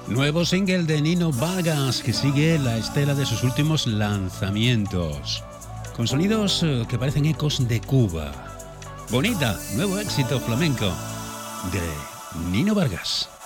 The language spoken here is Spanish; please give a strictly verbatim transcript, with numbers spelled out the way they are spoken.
Nuevo single de Nino Vargas que sigue la estela de sus últimos lanzamientos, con sonidos que parecen ecos de Cuba. Bonita, nuevo éxito flamenco de Nino Vargas.